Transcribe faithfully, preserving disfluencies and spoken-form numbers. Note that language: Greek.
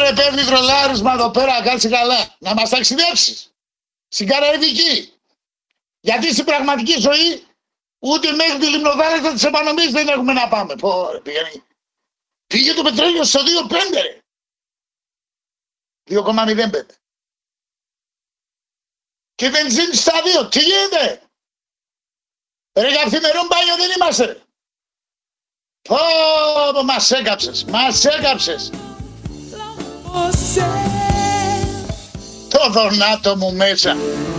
ρε παίρνει τρολάρισμα εδώ πέρα, κάτσε καλά. Να μας ταξιδέψεις. Στην Καραϊβική. Γιατί στην πραγματική ζωή ούτε μέχρι τη λιμνοθάλασσα της επανομής δεν έχουμε να πάμε. Πω ρε πήγαινε. Πήγε το πετρέλαιο στο δύο κόμμα πέντε ρε. δύο κόμμα μηδέν πέντε. Και βενζίνη στα δύο. Τι γίνεται. Ρε για αυθημερών μπάνιο δεν είμαστε ρε. Πω, πω, μας έκαψες, μας έκαψες. Το δονάτο μου μέσα.